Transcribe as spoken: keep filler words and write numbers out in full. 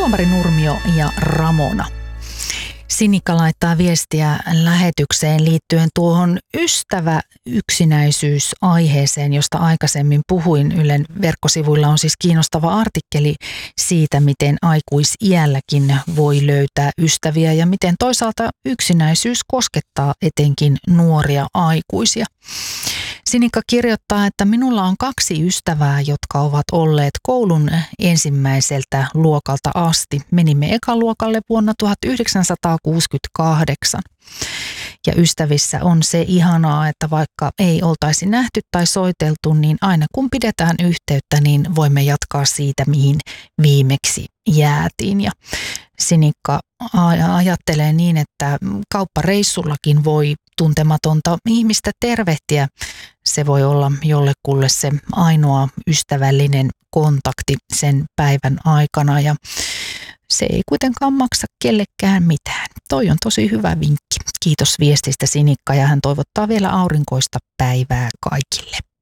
Tuomari Nurmio ja Ramona. Sinikka laittaa viestiä lähetykseen liittyen tuohon ystävä-yksinäisyys-aiheeseen, josta aikaisemmin puhuin. Ylen verkkosivuilla on siis kiinnostava artikkeli siitä, miten aikuisiälläkin voi löytää ystäviä ja miten toisaalta yksinäisyys koskettaa etenkin nuoria aikuisia. Sinikka kirjoittaa, että minulla on kaksi ystävää, jotka ovat olleet koulun ensimmäiseltä luokalta asti. Menimme ekaluokalle vuonna tuhatyhdeksänsataakuusikymmentäkahdeksan. Ja ystävissä on se ihanaa, että vaikka ei oltaisi nähty tai soiteltu, niin aina kun pidetään yhteyttä, niin voimme jatkaa siitä, mihin viimeksi jäätiin. Ja Sinikka ajattelee niin, että kauppareissullakin voi tuntematonta ihmistä tervehtiä. Se voi olla jollekulle se ainoa ystävällinen kontakti sen päivän aikana ja se ei kuitenkaan maksa kellekään mitään. Toi on tosi hyvä vinkki. Kiitos viestistä Sinikka ja hän toivottaa vielä aurinkoista päivää kaikille.